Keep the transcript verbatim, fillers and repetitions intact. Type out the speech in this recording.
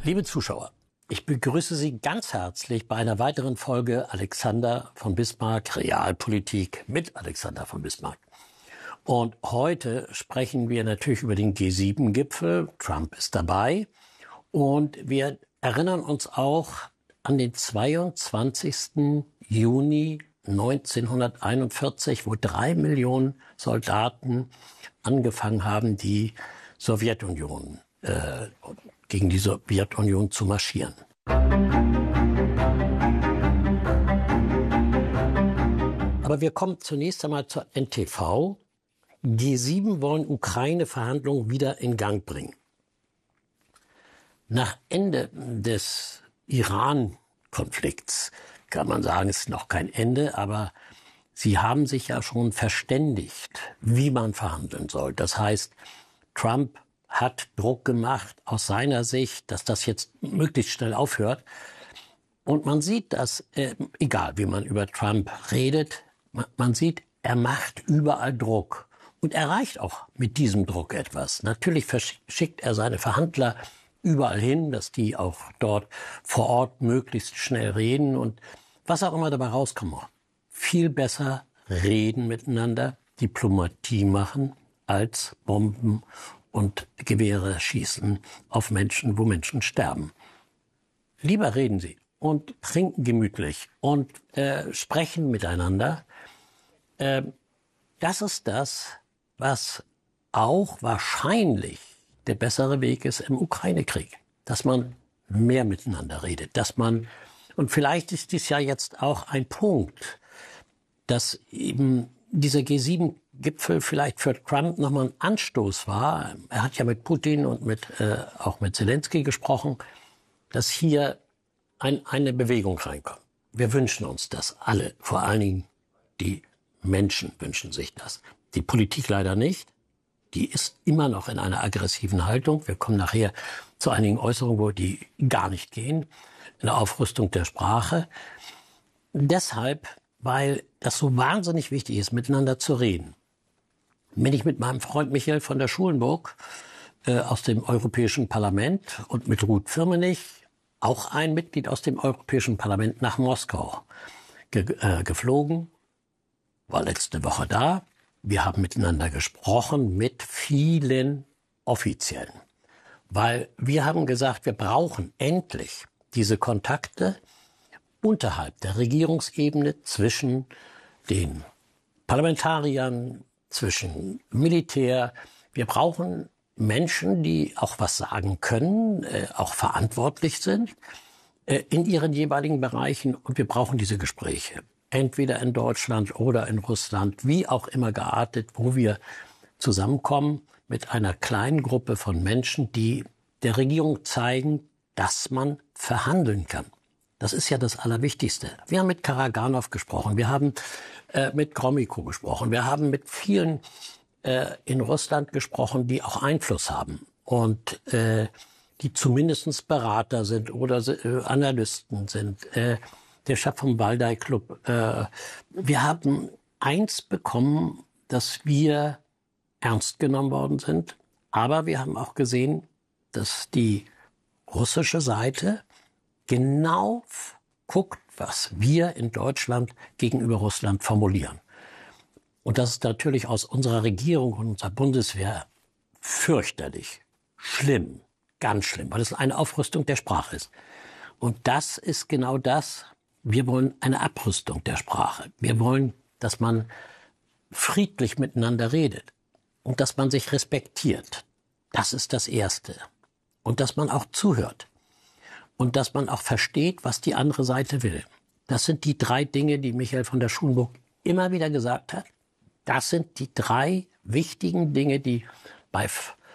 Liebe Zuschauer, ich begrüße Sie ganz herzlich bei einer weiteren Folge Alexander von Bismarck, Realpolitik mit Alexander von Bismarck. Und heute sprechen wir natürlich über den G sieben Gipfel. Trump ist dabei. Und wir erinnern uns auch an den zweiundzwanzigsten Juni neunzehnhunderteinundvierzig, wo drei Millionen Soldaten angefangen haben, die Sowjetunion äh, gegen die Sowjetunion zu marschieren. Aber wir kommen zunächst einmal zur N T V. G sieben wollen Ukraine-Verhandlungen wieder in Gang bringen. Nach Ende des Iran-Konflikts kann man sagen, es ist noch kein Ende, aber sie haben sich ja schon verständigt, wie man verhandeln soll. Das heißt, Trump hat Druck gemacht aus seiner Sicht, dass das jetzt möglichst schnell aufhört. Und man sieht, dass, äh, egal wie man über Trump redet, man, man sieht, er macht überall Druck und erreicht auch mit diesem Druck etwas. Natürlich verschickt er seine Verhandler überall hin, dass die auch dort vor Ort möglichst schnell reden und was auch immer dabei rauskommt. Viel besser reden miteinander, Diplomatie machen, als Bomben und Gewehre schießen auf Menschen, wo Menschen sterben. Lieber reden Sie und trinken gemütlich und äh, sprechen miteinander. Äh, das ist das, was auch wahrscheinlich der bessere Weg ist im Ukraine-Krieg. Dass man mehr miteinander redet, dass man, und vielleicht ist dies ja jetzt auch ein Punkt, dass eben dieser G sieben Gipfel vielleicht für Trump nochmal ein Anstoß war. Er hat ja mit Putin und mit äh, auch mit Zelensky gesprochen, dass hier ein, eine Bewegung reinkommt. Wir wünschen uns das alle. Vor allen Dingen die Menschen wünschen sich das. Die Politik leider nicht. Die ist immer noch in einer aggressiven Haltung. Wir kommen nachher zu einigen Äußerungen, wo die gar nicht gehen. In der Aufrüstung der Sprache. Deshalb, weil das so wahnsinnig wichtig ist, miteinander zu reden, bin ich mit meinem Freund Michael von der Schulenburg äh, aus dem Europäischen Parlament und mit Ruth Firmenich, auch ein Mitglied aus dem Europäischen Parlament, nach Moskau ge äh, geflogen, war letzte Woche da. Wir haben miteinander gesprochen mit vielen Offiziellen, weil wir haben gesagt, wir brauchen endlich diese Kontakte unterhalb der Regierungsebene zwischen den Parlamentariern, zwischen Militär. Wir brauchen Menschen, die auch was sagen können, äh, auch verantwortlich sind äh, in ihren jeweiligen Bereichen. Und wir brauchen diese Gespräche. Entweder in Deutschland oder in Russland, wie auch immer geartet, wo wir zusammenkommen mit einer kleinen Gruppe von Menschen, die der Regierung zeigen, dass man verhandeln kann. Das ist ja das Allerwichtigste. Wir haben mit Karaganov gesprochen, wir haben äh, mit Gromyko gesprochen, wir haben mit vielen äh, in Russland gesprochen, die auch Einfluss haben und äh, die zumindest Berater sind oder äh, Analysten sind. Äh, der Chef vom Waldai Club. Äh, wir haben eins bekommen, dass wir ernst genommen worden sind, aber wir haben auch gesehen, dass die russische Seite genau guckt, was wir in Deutschland gegenüber Russland formulieren. Und das ist natürlich aus unserer Regierung und unserer Bundeswehr fürchterlich, schlimm, ganz schlimm, weil es eine Aufrüstung der Sprache ist. Und das ist genau das. Wir wollen eine Abrüstung der Sprache. Wir wollen, dass man friedlich miteinander redet und dass man sich respektiert. Das ist das Erste. Und dass man auch zuhört. Und dass man auch versteht, was die andere Seite will. Das sind die drei Dinge, die Michael von der Schulenburg immer wieder gesagt hat. Das sind die drei wichtigen Dinge, die bei